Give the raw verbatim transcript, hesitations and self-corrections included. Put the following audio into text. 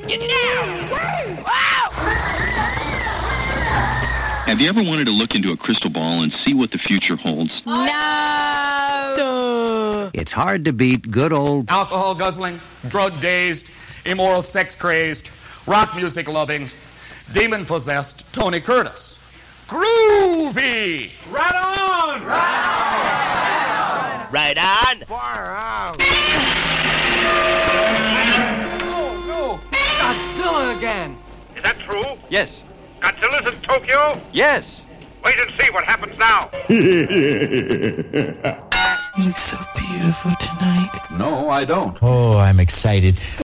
Get down! Wow! Have you ever wanted to look into a crystal ball and see what the future holds? No! It's hard to beat good old alcohol-guzzling, drug-dazed, immoral sex-crazed, rock music-loving, demon-possessed Tony Curtis. Groovy! Right on! Right on! Right on! Far out! Oh, no! Godzilla again! Is that true? Yes. Godzilla's in Tokyo? Yes. Wait and see what happens now. You look so beautiful tonight. No, I don't. Oh, I'm excited.